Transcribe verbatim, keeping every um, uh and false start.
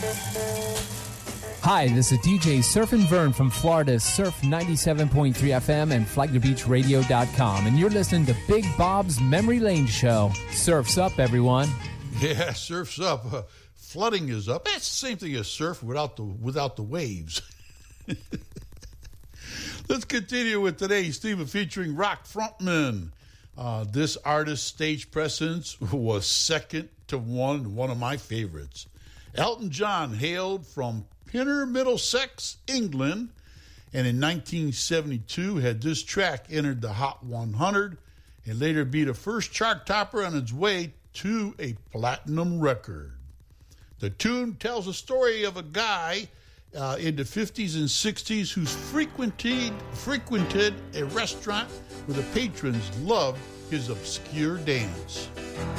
Hi, this is D J Surfin' Vern from Florida's Surf ninety-seven point three F M and flagler beach radio dot com, and you're listening to Big Bob's Memory Lane Show. Surf's up, everyone. Yeah, surf's up. Uh, flooding is up. That's the same thing as surf without the without the waves. Let's continue with today's theme of featuring rock frontmen. Uh, this artist's stage presence was second to one, one of my favorites. Elton John hailed from Pinner, Middlesex, England, and in nineteen seventy-two had this track entered the Hot one hundred and later be the first chart topper on its way to a platinum record. The tune tells a story of a guy uh, in the fifties and sixties who's frequented, frequented a restaurant where the patrons loved his obscure dance.